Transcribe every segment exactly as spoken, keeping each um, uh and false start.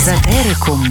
Эзотерикум.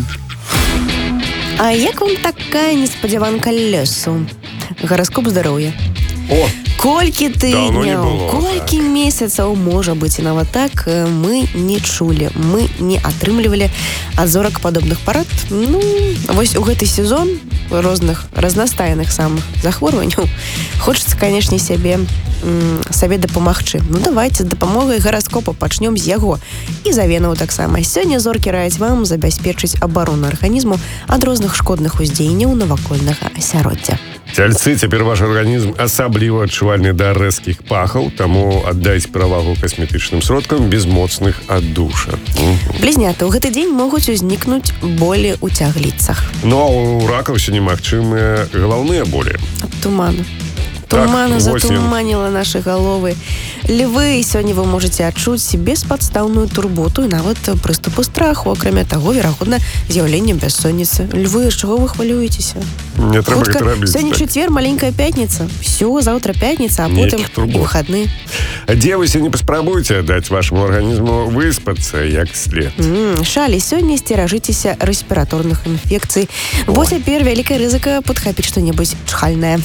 А як вам такая неспадзяванка лёсу? Гараскоп здароўя. О! Колькі тыдняў, колькі так. месяцаў, можа быць, і нават так, мы не чулі, мы не атрымлівалі ад зорак падобных парад. Ну, вось у гэты сезон розных разнастайных самых захворванняў хочацца, канешне, сябе сабе дапамагчы. Ну, давайте з дапамогай гараскопа пачнём з яго. І з авенаў таксама. Сёння зоркі раяць вам забяспечыць абарону арганізму ад розных шкодных уздзеянняў навакольнага асяроддзя. Цяльцы, цяпер ваш арганізм асабліва адчувальны да рэзкіх пахаў, таму аддайце перавагу касметычным сродкам без моцных аддушак. Блізняты, ў гэты дзень могуць узнікнуць болі ў цягліцах. Ну, а у ракаў сёння магчымыя галаўныя болі. Ад туману. Так, Тумана восень. затуманіла нашы галовы. Львы, сёння вы можаце адчуць беспадстаўную турботу і нават прыступы страху. Акрамя таго, верагодна, з'яўленне бяссонніцы. Львы, з чаго вы хвалюецеся? Не трэба гэта рабіць. Сёння так. чацвер, маленькая пятніца. Всё, заўтра пятніца, а потым і выхадны. Дзе вы сёння паспрабуйце даць вашаму арганізму выспацца як след. Mm, шалі, сёння сцеражыцеся рэспіраторных інфекцый. Бо цяпер вялікая рызыка падхапіць што-небудзь чхальнае.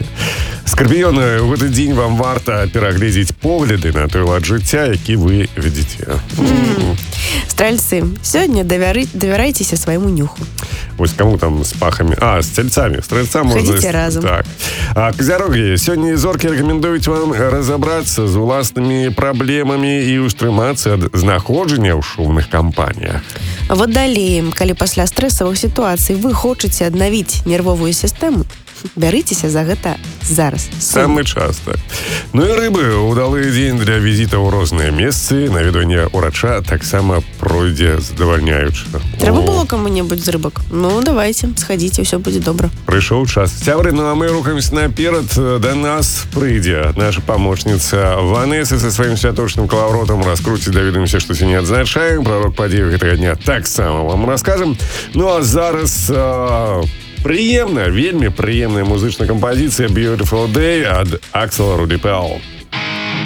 Скарпіёны, у гэты дзень вам варта перагледзець погляды на той лад жыцця, які вы ведзеце. Mm. Стральцы, сёння давяры, давярайцеся свайму нюху. Вось каму там з пахамі? А, з цельцамі. Стральцам можна... Хадзіце разам. Так. А, казярогі, сёння зоркі рэкамендуюць вам разабрацца з уласнымі праблемамі і ўстрымацца ад знаходжання ў шумных кампаніях. Вадалеем, калі пасля стрэсавых сітуацый вы хочаце аднавіць нервовую сістэму, бярыцеся за гэта зараз. Самы час, так. Ну і рыбы, удалы дзень для візіта ў розныя месцы, наведванне ўрача таксама пройдзе задавальняюча. Трэба было каму-небудзь з рыбак? Ну, давайте, схадзіце, ўсё будзе добра. Прыйшоў час. Сябры, ну а мы рухаемся наперад. Да нас прыйдзе наша памочніца Ванеса са сваім святочным калавротам. Раскруціць, даведаемся, што сёння адзначаем. Пра рок падзею гэтага дня таксама вам раскажам. Ну а зараз... А... Прыемная, вельмі прыемная музычная кампазіцыя Beautiful Day ад Axel Rudi Pell.